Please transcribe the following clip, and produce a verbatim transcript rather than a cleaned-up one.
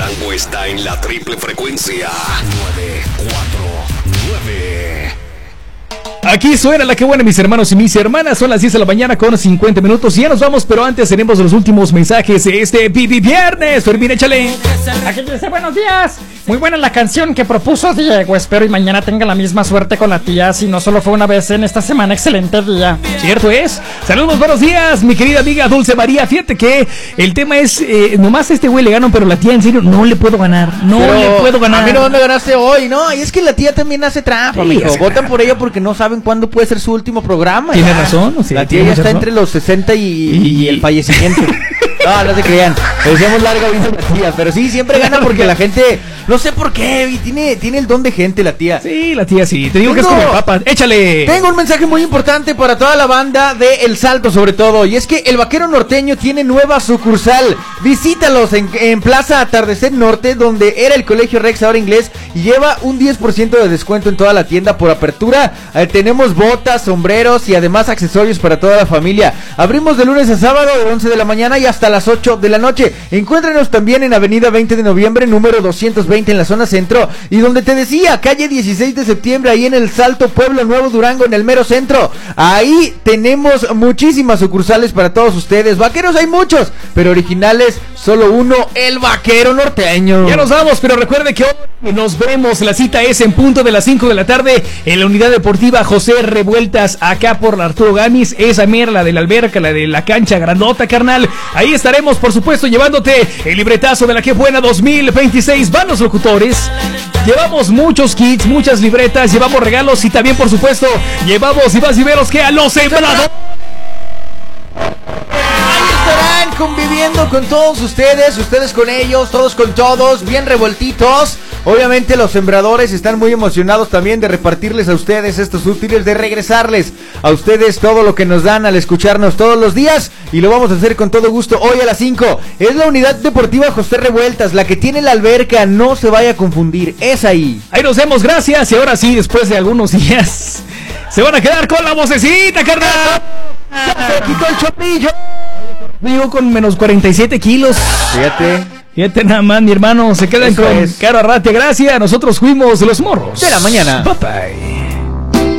Chilango está en la triple frecuencia nueve cuatro nueve. Aquí suena la que buena, mis hermanos y mis hermanas. Son las diez de la mañana con cincuenta minutos. Y ya nos vamos, pero antes tenemos los últimos mensajes de este Vivi Viernes. Fermín, échale. Aquí dice, buenos días. Muy buena la canción que propuso Diego. Espero y mañana tenga la misma suerte con la tía. Si no solo fue una vez en esta semana, excelente día. Cierto es. Saludos, buenos días, mi querida amiga Dulce María. Fíjate que el tema es, eh, nomás a este güey le gano, pero la tía en serio no le puedo ganar. No pero le puedo ganar. A mí no me ganaste hoy, ¿no? Y es que la tía también hace trampa, Sí, mijo. es Votan claro. por ella porque no saben cuándo puede ser su último programa. Tiene ya. razón, o sea, la tía tiene ya mucha está razón. entre los sesenta y, y... y el fallecimiento. No, no se crean. Le deseamos larga vida a la tía. Pero sí, siempre gana porque la gente... No sé por qué, y tiene, tiene el don de gente la tía. Sí, la tía sí. Te digo Tengo- que es como el papa. Échale. Tengo un mensaje muy importante para toda la banda de El Salto, sobre todo. Y es que el Vaquero Norteño tiene nueva sucursal. Visítalos en, en Plaza Atardecer Norte, donde era el Colegio Rex, ahora inglés. Y lleva un diez por ciento de descuento en toda la tienda por apertura. Eh, tenemos botas, sombreros y además accesorios para toda la familia. Abrimos de lunes a sábado de once de la mañana y hasta las ocho de la noche. Encuéntrenos también en Avenida veinte de noviembre, número doscientos veinte en la zona centro. Y donde te decía, calle dieciséis de septiembre, ahí en El Salto, Pueblo Nuevo, Durango, en el mero centro. Ahí tenemos muchísimas sucursales para todos ustedes. Vaqueros hay muchos, pero originales solo uno, el Vaquero Norteño. Ya nos vamos, pero recuerde que hoy nos vemos. La cita es en punto de las cinco de la tarde en la unidad deportiva José Revueltas, acá por la Arturo Gamis. Esa mierda, la de la alberca, la de la cancha grandota, carnal. Ahí estaremos, por supuesto, llevándote el libretazo de la que buena dos mil veintiséis. Van los locutores. Llevamos muchos kits, muchas libretas, llevamos regalos y también, por supuesto, llevamos y más y menos que a los sembradores. Estarán conviviendo con todos ustedes, ustedes con ellos, todos con todos, bien revueltitos. Obviamente los sembradores están muy emocionados también de repartirles a ustedes estos útiles, de regresarles a ustedes todo lo que nos dan al escucharnos todos los días. Y lo vamos a hacer con todo gusto hoy a las cinco. Es la unidad deportiva José Revueltas, la que tiene la alberca, no se vaya a confundir, es ahí. Ahí nos vemos, gracias. Y ahora sí, después de algunos días, se van a quedar con la vocecita, carnal. ¡Ya se quitó el chopillo! Digo, con menos cuarenta y siete kilos. Fíjate. Fíjate nada más, mi hermano, se quedan Eso con es. Caro Arratia. Gracias, nosotros fuimos los morros De la mañana. Bye bye.